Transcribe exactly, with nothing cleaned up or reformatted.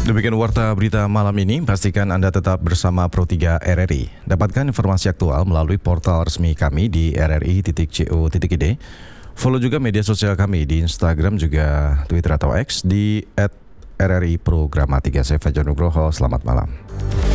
Demikian warta berita malam ini. Pastikan Anda tetap bersama Pro tiga R R I. Dapatkan informasi aktual melalui portal resmi kami di r r i titik co titik i d. Follow juga media sosial kami di Instagram juga Twitter atau X di et r r i programatika. Saya Fajar Nugroho. Selamat malam.